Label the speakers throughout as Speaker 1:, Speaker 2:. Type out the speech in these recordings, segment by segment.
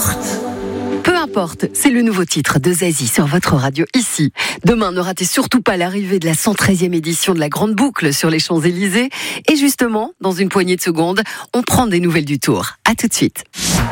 Speaker 1: Peu importe, c'est le nouveau titre de Zazie sur votre radio ici. Demain, ne ratez surtout pas l'arrivée de la 113e édition de la Grande Boucle sur les Champs-Élysées. Et justement, dans une poignée de secondes, on prend des nouvelles du Tour. À tout de suite.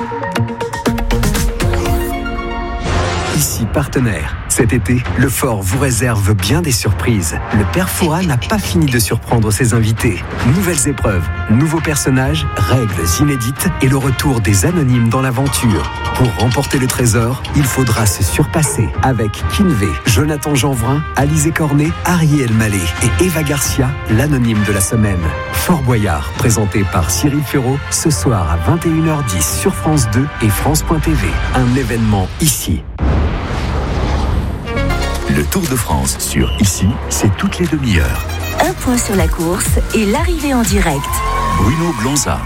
Speaker 2: Ici partenaire. Cet été, le Fort vous réserve bien des surprises. Le Père Fouras n'a pas fini de surprendre ses invités. Nouvelles épreuves, nouveaux personnages, règles inédites et le retour des anonymes dans l'aventure. Pour remporter le trésor, il faudra se surpasser avec Kinvé, Jonathan Jeanvrin, Alizé Cornet, Ariel Mallet et Eva Garcia, l'anonyme de la semaine. Fort Boyard, présenté par Cyril Ferraud, ce soir à 21h10 sur France 2 et France.tv. Un événement ici.
Speaker 3: Le Tour de France sur Ici, c'est toutes les demi-heures.
Speaker 4: Un point sur la course et l'arrivée en direct.
Speaker 3: Bruno Blonza.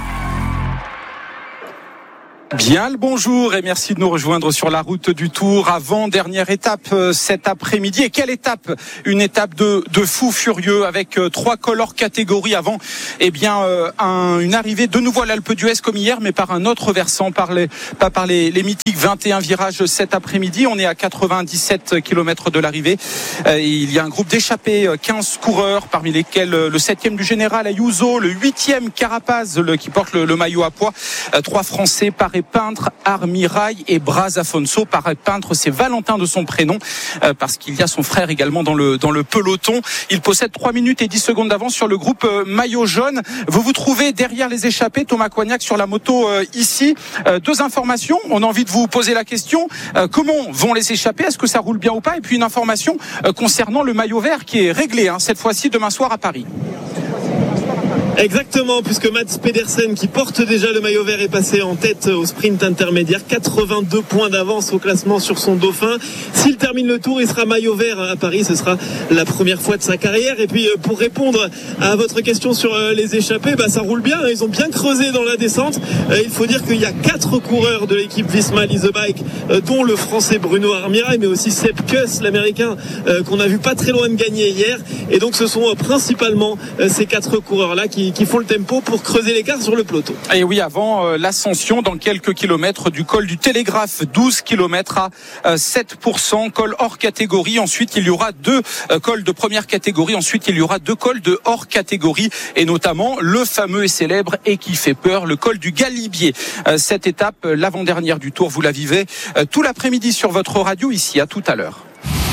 Speaker 5: Bien le bonjour et merci de nous rejoindre sur la route du Tour. Avant-dernière étape cet après-midi. Et quelle étape? Une étape de fou furieux avec 3 cols hors catégorie avant une arrivée de nouveau à l'Alpe d'Huez comme hier, mais par un autre versant, pas par les mythiques 21 virages cet après-midi. On est à 97 km de l'arrivée. Il y a un groupe d'échappés, 15 coureurs, parmi lesquels le 7e du général Ayuso, le 8e Carapaz qui porte le maillot à pois. 3 Français, Paré Peintre, Armirail et Braz Afonso. Paré Peintre, c'est Valentin de son prénom, parce qu'il y a son frère également dans le peloton. Il possède 3 minutes et 10 secondes d'avance sur le groupe maillot jaune. Vous vous trouvez derrière les échappés, Thomas Coignac sur la moto ici. 2 informations, on a envie de vous poser la question. Comment vont les échappés? Est-ce que ça roule bien ou pas? Et puis une information concernant le maillot vert qui est réglé, cette fois-ci demain soir à Paris.
Speaker 6: Exactement, puisque Mats Pedersen, qui porte déjà le maillot vert, est passé en tête au sprint intermédiaire, 82 points d'avance au classement sur son dauphin. S'il termine le Tour, il sera maillot vert à Paris, ce sera la première fois de sa carrière. Et puis pour répondre à votre question sur les échappés, ça roule bien, ils ont bien creusé dans la descente. Il faut dire qu'il y a 4 coureurs de l'équipe Visma Lease a Bike, dont le français Bruno Armirail, mais aussi Sepp Kuss, l'américain, qu'on a vu pas très loin de gagner hier. Et donc ce sont principalement ces 4 coureurs-là qui font le tempo pour creuser l'écart sur le peloton.
Speaker 5: Et oui, avant l'ascension dans quelques kilomètres du col du Télégraphe, 12 km à 7%, col hors catégorie. Ensuite, il y aura 2 cols de première catégorie. Ensuite, il y aura 2 cols de hors catégorie, et notamment le fameux et célèbre et qui fait peur, le col du Galibier. Cette étape, l'avant-dernière du Tour, vous la vivez tout l'après-midi sur votre radio ici. À tout à l'heure.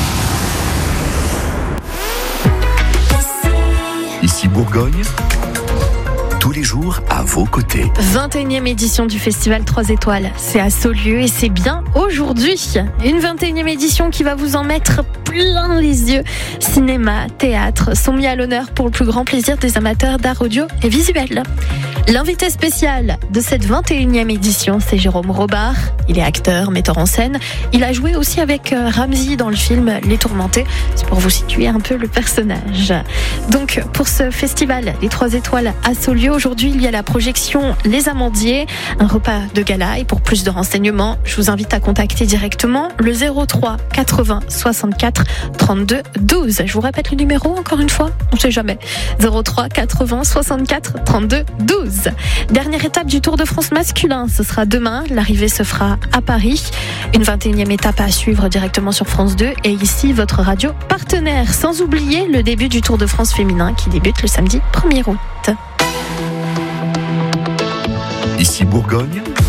Speaker 3: Ici Bourgogne, tous les jours à vos côtés.
Speaker 7: 21e édition du festival 3 étoiles. C'est à Saulieu et c'est bien aujourd'hui. Une 21e édition qui va vous en mettre plein les yeux. Cinéma, théâtre sont mis à l'honneur pour le plus grand plaisir des amateurs d'art audio et visuel. L'invité spécial de cette 21e édition, c'est Jérôme Robart. Il est acteur, metteur en scène. Il a joué aussi avec Ramzy dans le film Les Tourmentés. C'est pour vous situer un peu le personnage. Donc, pour ce festival, les 3 étoiles à Saulieu, aujourd'hui, il y a la projection Les Amandiers, un repas de gala. Et pour plus de renseignements, je vous invite à contacter directement le 03 80 64 32 12. Je vous répète le numéro encore une fois, on ne sait jamais. 03 80 64 32 12. Dernière étape du Tour de France masculin, ce sera demain. L'arrivée se fera à Paris. Une 21e étape à suivre directement sur France 2 et ici votre radio partenaire. Sans oublier le début du Tour de France féminin qui débute le samedi 1er août.
Speaker 3: Ici Bourgogne,